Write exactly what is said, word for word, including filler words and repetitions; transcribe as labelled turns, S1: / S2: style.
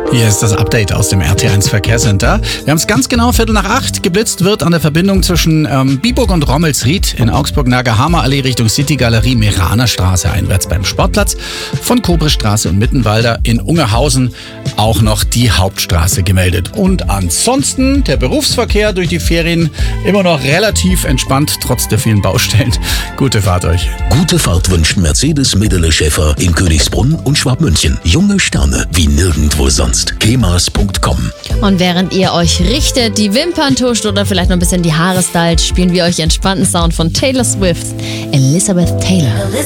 S1: Hier ist das Update aus dem R T eins Verkehrscenter. Wir haben es ganz genau Viertel nach acht. Geblitzt wird an der Verbindung zwischen ähm, Biburg und Rommelsried in Augsburg-Nagerhammer Allee Richtung City Galerie Meraner Straße einwärts beim Sportplatz. Von Kobre-Straße und Mittenwalder in Ungerhausen auch noch die Hauptstraße gemeldet. Und ansonsten der Berufsverkehr durch die Ferien immer noch relativ entspannt, trotz der vielen Baustellen. Gute Fahrt euch.
S2: Gute Fahrt wünscht Mercedes Medele Schäfer in Königsbrunn und Schwabmünchen. Junge Sterne wie nirgendwo sonst. kemas punkt com.
S3: Und während ihr euch richtet, die Wimpern tuscht oder vielleicht noch ein bisschen die Haare stylt, spielen wir euch entspannten Sound von Taylor Swift, Elizabeth Taylor.